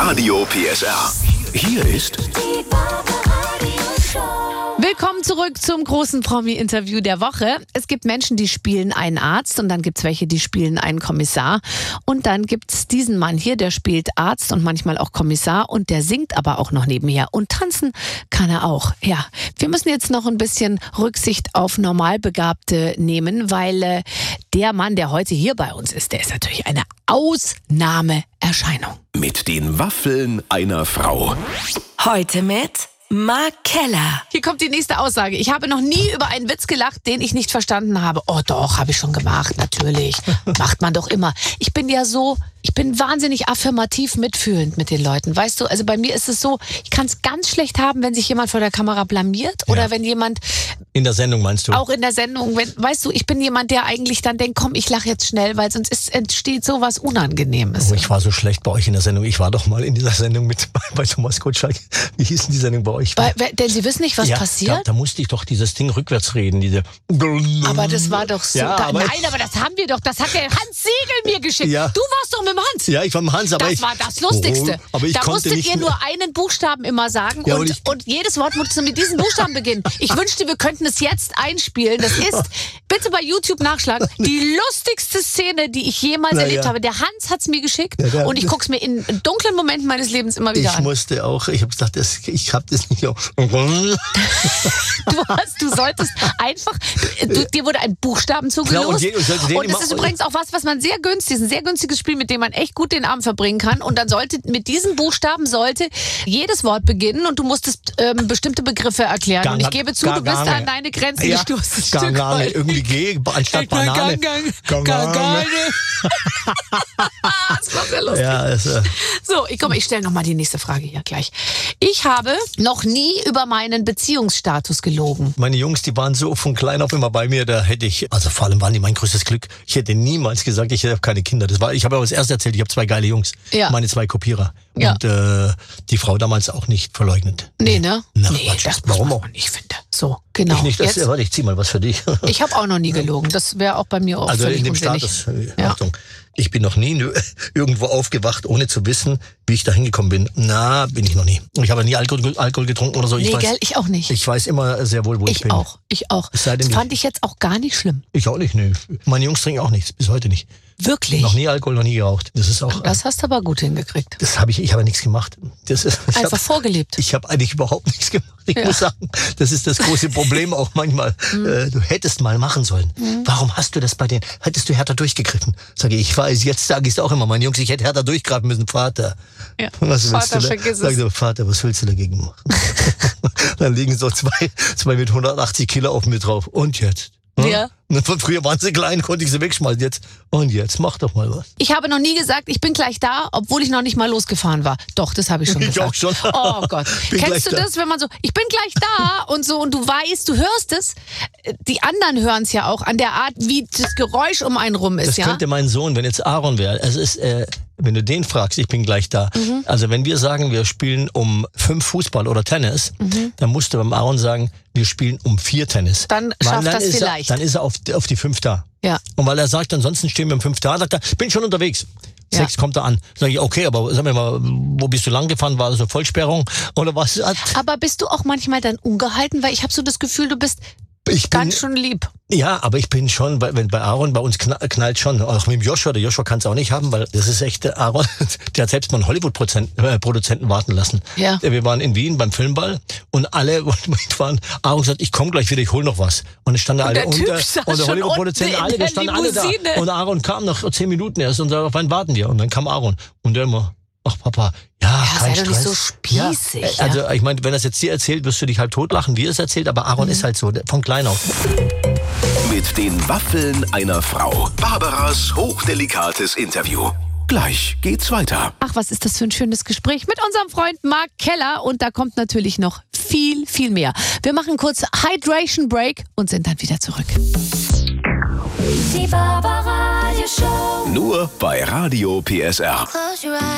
Radio PSR. Hier ist Die Barbaradio-Show. Willkommen zurück zum großen Promi-Interview der Woche. Es gibt Menschen, die spielen einen Arzt und dann gibt es welche, die spielen einen Kommissar. Und dann gibt es diesen Mann hier, der spielt Arzt und manchmal auch Kommissar und der singt aber auch noch nebenher. Und tanzen kann er auch. Ja, wir müssen jetzt noch ein bisschen Rücksicht auf Normalbegabte nehmen, weil der Mann, der heute hier bei uns ist, der ist natürlich eine Ausnahmeerscheinung. mit den Waffeln einer Frau. Heute mit Mark Keller. Hier kommt die nächste Aussage. Ich habe noch nie über einen Witz gelacht, den ich nicht verstanden habe. Oh doch, habe ich schon gemacht, natürlich. Macht man doch immer. Ich bin wahnsinnig affirmativ mitfühlend mit den Leuten. Weißt du, also bei mir ist es so, ich kann es ganz schlecht haben, wenn sich jemand vor der Kamera blamiert oder wenn jemand... In der Sendung meinst du? Auch in der Sendung. Weißt du, ich bin jemand, der eigentlich dann denkt, komm, ich lache jetzt schnell, weil sonst entsteht sowas Unangenehmes. Oh, ich war so schlecht bei euch in der Sendung. Ich war doch mal in dieser Sendung mit bei Thomas Gottschalk. Wie hieß denn die Sendung bei euch? Denn Sie wissen nicht, was passiert? Da musste ich doch dieses Ding rückwärts reden. Aber das war doch so. Ja, Nein, aber das haben wir doch. Das hat der Hans Siegel mir geschickt. Ja. Du warst doch mit dem Hans. Ja, ich war mit Hans, aber Das war das Lustigste. Oh, aber ich da konnte musstet nicht ihr nur einen Buchstaben immer sagen Ja, und jedes Wort musste mit diesem Buchstaben beginnen. Ich wünschte, wir könnten es jetzt einspielen. Das ist, bitte bei YouTube nachschlagen, die lustigste Szene, die ich jemals erlebt habe. Der Hans hat es mir geschickt und ich gucke es mir in dunklen Momenten meines Lebens immer wieder an. musste auch, ich habe gesagt, ich habe das nicht. Du solltest einfach, dir wurde ein Buchstaben zugelost. Ja, und das ist übrigens auch was man sehr günstig, ist ein sehr günstiges Spiel, mit dem man echt gut den Abend verbringen kann. Und dann mit diesem Buchstaben sollte jedes Wort beginnen und du musstest bestimmte Begriffe erklären. Und ich gebe zu, du bist an deine Grenzen gestoßen. Gangane, irgendwie G anstatt Banane. Gangane. Das war sehr lustig. Ja, So, ich stelle nochmal die nächste Frage hier gleich. Ich habe noch nie über meinen Beziehungsstatus gelogen. Meine Jungs, die waren so von klein auf immer bei mir, da hätte ich, also vor allem waren die mein größtes Glück. Ich hätte niemals gesagt, ich habe keine Kinder. Ich habe aber das erste erzählt, ich habe 2 geile Jungs. Ja. Meine 2 Kopierer. Ja. Und die Frau damals auch nicht verleugnet. Nee, ne? Na, nee, Quatsch, das warum muss auch? man nicht, finde. So, genau. Ich nicht, warte, ich zieh mal was für dich. Ich habe auch noch nie gelogen. Das wäre auch bei mir auch Also völlig in dem unsinnig. Status, Ja. Achtung, ich bin noch nie irgendwo aufgewacht, ohne zu wissen, wie ich da hingekommen bin. Na, bin ich noch nie. Ich habe nie Alkohol getrunken oder so. Nee, gell, ich auch nicht. Ich weiß immer sehr wohl, wo ich bin. Ich auch. Es sei denn, Das fand ich jetzt auch gar nicht schlimm. Ich auch nicht, ne. Meine Jungs trinken auch nichts, bis heute nicht. Wirklich? Noch nie Alkohol, noch nie geraucht. Das ist auch... Das hast du aber gut hingekriegt. Ich habe nichts gemacht. Einfach vorgelebt. Ich habe eigentlich überhaupt nichts gemacht. Ich muss sagen, das ist das große Problem auch manchmal. Du hättest mal machen sollen. Warum hast du das hättest du härter durchgegriffen? Sage ich weiß, jetzt sage ich es auch immer meinen Jungs, ich hätte härter durchgreifen müssen. Vater, Ja. was willst Vater, du vergiss Sag es. so, Vater, was willst du dagegen machen? Dann liegen so zwei mit 180 Kilo auf mir drauf. Und jetzt? Ja. Von früher waren sie klein, konnte ich sie wegschmeißen. Jetzt mach doch mal was. Ich habe noch nie gesagt, ich bin gleich da, obwohl ich noch nicht mal losgefahren war. Doch, das habe ich schon Ich gesagt. auch schon. Oh Gott. Bin Kennst du gleich da. das, wenn man so, ich bin gleich da und so und du weißt, du hörst es. Die anderen hören es ja auch an der Art, wie das Geräusch um einen rum ist. Das ja? könnte mein Sohn, wenn jetzt Aaron wäre. Es ist, wenn du den fragst, ich bin gleich da. Also wenn wir sagen, wir spielen um 5 Fußball oder Tennis, dann musst du beim Aaron sagen, wir spielen um 4 Tennis. Dann Weil schafft das ist vielleicht. Dann ist er auf die 5 da. Ja. Und weil er sagt, ansonsten stehen wir um 5 da, sagt er, bin schon unterwegs. Ja. 6 kommt er an. Sag ich, okay, aber sag mir mal, wo bist du lang gefahren? War das eine Vollsperrung oder was? Aber bist du auch manchmal dann ungehalten? Weil ich habe so das Gefühl, du bist Ich ganz schön lieb. Ja, aber ich bin schon, wenn bei Aaron, bei uns knallt schon, auch mit dem Joshua, der Joshua kann es auch nicht haben, weil das ist echt, Aaron, der hat selbst mal einen Hollywood-Produzenten warten lassen. Ja. Wir waren in Wien beim Filmball und alle waren, Aaron gesagt, ich komme gleich wieder, ich hol noch was. Und es standen alle der Typ unter, saß und der schon Hollywood-Produzent, unten in alle, der wir standen alle da. Limousine. Und Aaron kam nach 10 Minuten erst und sagte, auf wen warten wir? Und dann kam Aaron. Und der immer, ach Papa, ja, kein sei doch nicht Stress. so spießig, Ja, also ich meine, wenn er es jetzt dir erzählt, wirst du dich halt totlachen, wie er es erzählt, aber Aaron ist halt so, von klein auf. Mit den Waffeln einer Frau. Barbaras hochdelikates Interview. Gleich geht's weiter. Ach, was ist das für ein schönes Gespräch mit unserem Freund Mark Keller. Und da kommt natürlich noch viel, viel mehr. Wir machen kurz Hydration Break und sind dann wieder zurück. Die Barbaradio-Show. Nur bei Radio PSR. Close your eyes.